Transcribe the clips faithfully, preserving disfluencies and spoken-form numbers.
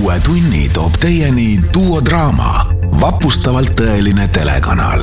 uue tunni toob teieni Duo Draama, vapustavalt tõeline telekanal.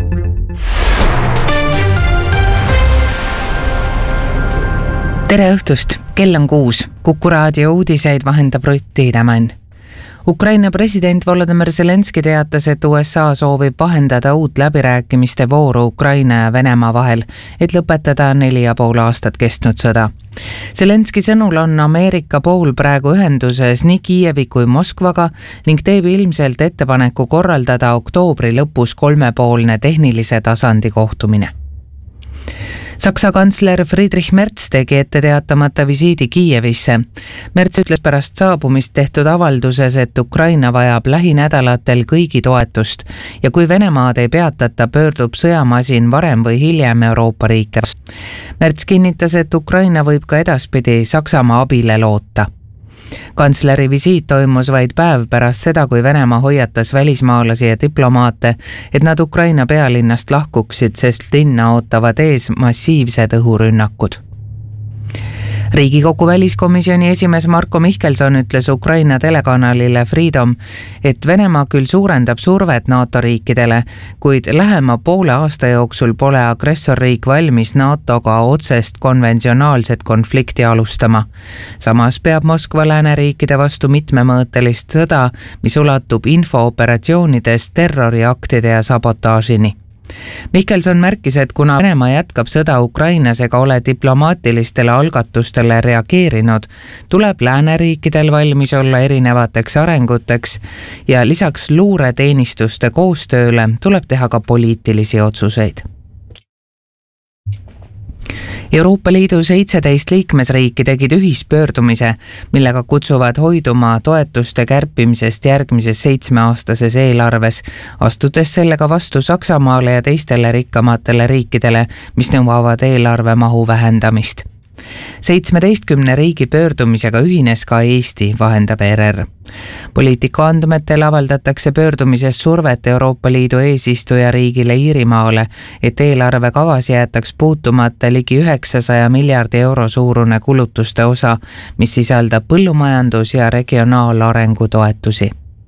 Tere õhtust, kell on kuus. Kuku raadio uudiseid vahendab Rutt Tiidemann. Ukraina president Volodymyr Zelenski teatas, et U S A soovib vahendada uut läbirääkimiste vooru Ukraina ja Venemaa vahel, et lõpetada neli ja pool aastat kestnud sõda. Zelenski sõnul on Ameerika pool praegu ühenduses nii Kiievi kui Moskvaga ning teeb ilmselt ettepaneku korraldada oktoobri lõpus kolmepoolne tehnilise tasandi kohtumine. Saksa kantsler Friedrich Merz tegi ette teatamata visiidi Kiievisse. Merz ütles pärast saabumist tehtud avalduses, et Ukraina vajab lähinädalatel kõigi toetust ja kui Venemaad ei peatata, pöördub sõjamasin varem või hiljem Euroopa riike. Merz kinnitas, et Ukraina võib ka edaspidi Saksamaa abile loota. Kantsleri visiit toimus vaid päev pärast seda, kui Venemaa hoiatas välismaalasi ja diplomaate, et nad Ukraina pealinnast lahkuksid, sest linna ootavad ees massiivsed õhurünnakud. Riigikogu väliskomisjoni esimees Marko Mihkelson ütles Ukraina telekanalile Freedom, et Venemaa küll suurendab survet NATO riikidele, kuid lähema poole aasta jooksul pole agressorriik valmis NATOga otsest konventsionaalset konflikti alustama. Samas peab Moskva lääneriikide vastu mitmemõõtelist sõda, mis ulatub infooperatsioonidest terroriaktide ja sabotaažini. Mihkelson märkis, et kuna Venemaa jätkab sõda Ukrainas ega ole diplomaatilistele algatustele reageerinud, tuleb lääneriikidel valmis olla erinevateks arenguteks ja lisaks luureteenistuste koostööle tuleb teha ka poliitilisi otsuseid. Euroopa Liidu seitseteist liikmesriiki tegid ühispöördumise, millega kutsuvad hoiduma toetuste kärpimisest järgmises seitsmeaastases eelarves, astudes sellega vastu Saksamaale ja teistele rikkamatele riikidele, mis nõuavad eelarve mahu vähendamist. seitsmeteistkümne riigi pöördumisega ühines ka Eesti, vahendab R R. Poliitiku andmetel avaldatakse pöördumises survet Euroopa Liidu eesistuja riigile Iirimaale, et eelarve kavas jäetaks puutumata ligi üheksasaja miljardi euro suurune kulutuste osa, mis sisaldab põllumajandus- ja regionaalarengu toetusi.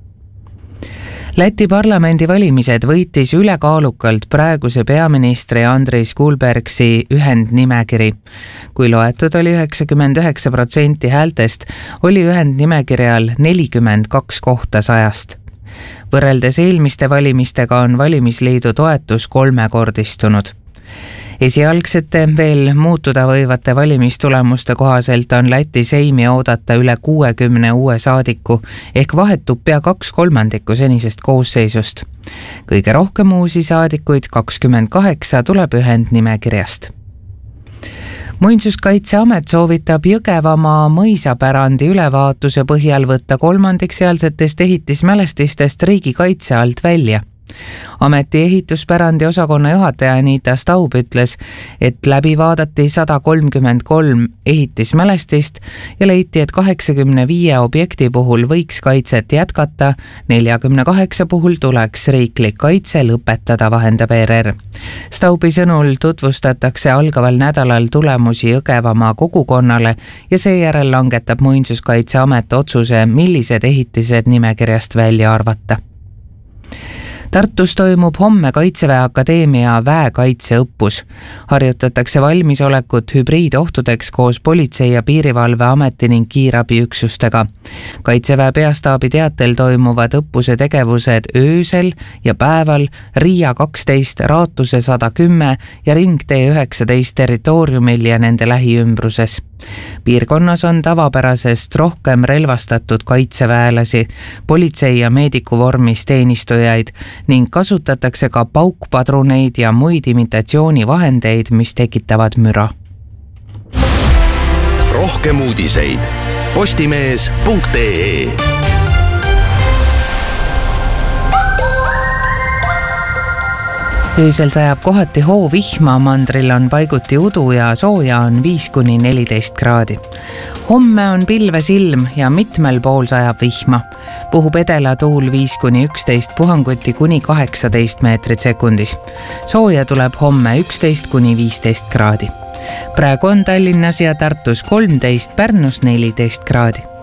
Läti parlamendi valimised võitis ülekaalukalt praeguse peaministri Andris Kulbergsi ühendnimekiri. Kui loetud oli üheksakümmend üheksa protsenti häältest, oli ühendnimekirjal nelikümmend kaks kohta sajast. Võrreldes eelmiste valimistega on valimisliidu toetus kolmekordistunud. Esialgsete veel muutuda võivate valimistulemuste kohaselt on Läti seimi oodata üle kuuekümne uue saadiku, ehk vahetub pea kaks kolmandikku senisest koosseisust. Kõige rohkem uusi saadikuid, kakskümmend kaheksa, tuleb ühendnimekirjast. Muinsuskaitseamet soovitab Jõgevamaa mõisapärandi ülevaatuse põhjal võtta kolmandik sealsetest ehitismälestistest riigikaitse alt välja. Ameti ehituspärandi osakonna juhataja Anita Staub ütles, et läbi vaadati sada kolmkümmend kolm ehitismälestist ja leiti, et kaheksakümne viie objekti puhul võiks kaitset jätkata, neljakümne kaheksa puhul tuleks riiklik kaitse lõpetada, vahendab R R. Staubi sõnul tutvustatakse algaval nädalal tulemusi Jõgevamaa kogukonnale ja seejärel langetab Muinsuskaitseamet otsuse, millised ehitised nimekirjast välja arvata. Tartus toimub homme Kaitseväe Akadeemia väekaitseõppus. Harjutatakse valmisolekut hübriidohtudeks koos Politsei- ja Piirivalveameti ning kiirabiüksustega. Kaitseväe peastaabi teatel toimuvad õppuse tegevused öösel ja päeval Riia kaksteist, Raatuse sada kümme ja Ringtee üheksateist territooriumil ja nende lähiümbruses. Piirkonnas on tavapärasest rohkem relvastatud kaitseväelasi, politsei- ja meedikuvormis teenistujaid ning kasutatakse ka paukpadruneid ja muid imitatsioonivahendeid, mis tekitavad müra. Rohkem uudiseid postimees punkt ee. Öösel sajab kohati hoovihma, mandril on paiguti udu ja sooja on viis kuni neliteist kraadi. Homme on pilves ilm ja mitmel pool sajab vihma. Puhub edela tuul viis kuni üksteist, puhanguti kuni kaheksateist meetrit sekundis. Sooja tuleb homme üksteist kuni viisteist kraadi. Praegu on Tallinnas ja Tartus kolmteist, Pärnus neliteist kraadi.